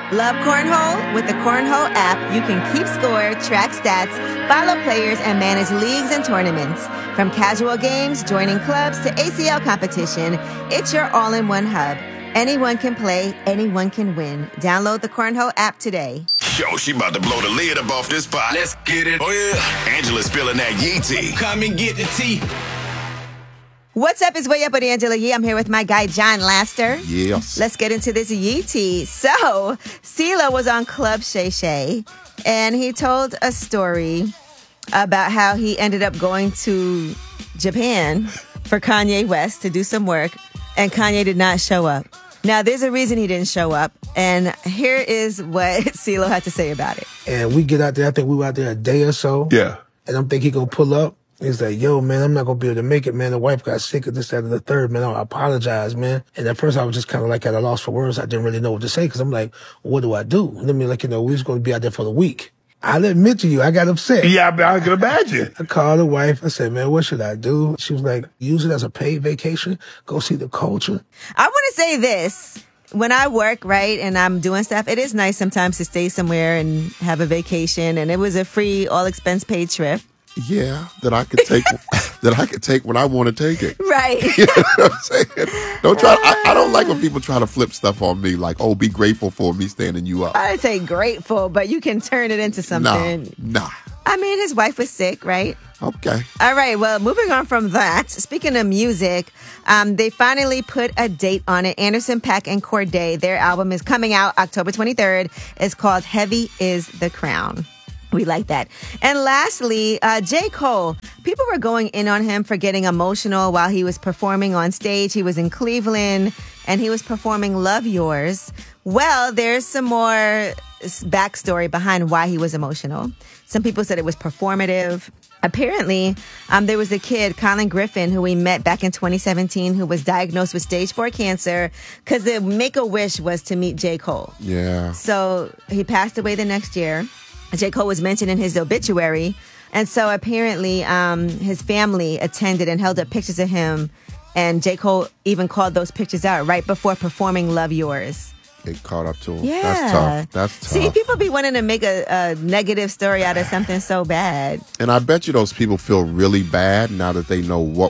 Love cornhole? With the Cornhole app, you can keep score, track stats, follow players, and manage leagues and tournaments. From casual games, joining clubs, to ACL competition, it's your all-in-one hub. Anyone can play, anyone can win. Download the Cornhole app today. Yo, she about to blow the lid up off this pot. Let's get it. Oh, yeah. Angela's spilling that Yee tea. Come and get the tea. What's up? It's Way Up with Angela Yee. I'm here with my guy, John Laster. Yes. Let's get into this Yee tea. So, CeeLo was on Club Shay Shay, and he told a story about how he ended up going to Japan for Kanye West to do some work, and Kanye did not show up. Now, there's a reason he didn't show up, and here is what CeeLo had to say about it. And we get out there, I think we were out there a day or so. Yeah. And I'm thinking he gonna pull up. He's like, yo, man, I'm not gonna be able to make it, man. The wife got sick of this, that, and the third, man. I apologize, man. And at first I was just kind of like at a loss for words. I didn't really know what to say because I'm like, what do I do? And then we was gonna be out there for the week. I'll admit to you, I got upset. Yeah, I can imagine. I called the wife. I said, man, what should I do? She was like, use it as a paid vacation. Go see the culture. I want to say this. When I work, right, and I'm doing stuff, it is nice sometimes to stay somewhere and have a vacation. And it was a free, all-expense-paid trip. Yeah, that I could take when I want to take it. Right. You know what I'm saying? Don't try. I don't like when people try to flip stuff on me, like, oh, be grateful for me standing you up. I didn't say grateful, but you can turn it into something. Nah. I mean, his wife was sick, right? Okay. All right. Well, moving on from that, speaking of music, they finally put a date on it. Anderson .Paak and Cordae, their album is coming out October 23rd. It's called Heavy is the Crown. We like that. And lastly, J. Cole. People were going in on him for getting emotional while he was performing on stage. He was in Cleveland and he was performing Love Yours. Well, there's some more backstory behind why he was emotional. Some people said it was performative. Apparently, there was a kid, Colin Griffin, who we met back in 2017, who was diagnosed with stage 4 cancer because the Make-A-Wish was to meet J. Cole. Yeah. So he passed away the next year. J. Cole was mentioned in his obituary. And so apparently his family attended and held up pictures of him. And J. Cole even called those pictures out right before performing Love Yours. It caught up to him. Yeah. That's tough. See, people be wanting to make a negative story out of something so bad. And I bet you those people feel really bad now that they know what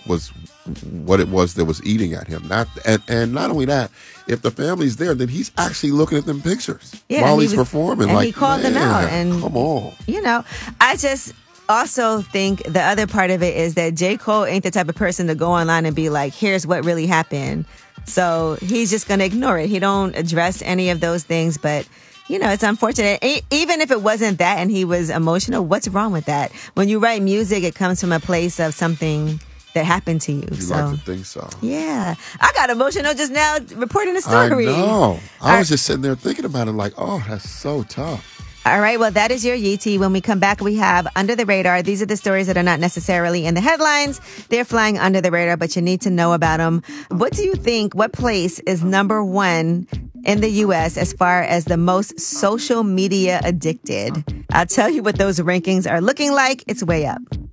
it was that was eating at him. And not only that, if the family's there, then he's actually looking at them pictures while he's performing. And like, he called them out. And come on. You know, I just also think the other part of it is that J. Cole ain't the type of person to go online and be like, here's what really happened. So he's just going to ignore it. He don't address any of those things, but you know, it's unfortunate. Even if it wasn't that and he was emotional, what's wrong with that? When you write music, it comes from a place of something that happened to you. You like to think so. Yeah. I got emotional just now reporting the story. I know. I was just sitting there thinking about it like, oh, that's so tough. All right. Well, that is your Yee tea. When we come back, we have Under the Radar. These are the stories that are not necessarily in the headlines. They're flying under the radar, but you need to know about them. What do you think? What place is number one in the U.S. as far as the most social media addicted? I'll tell you what those rankings are looking like. It's Way Up.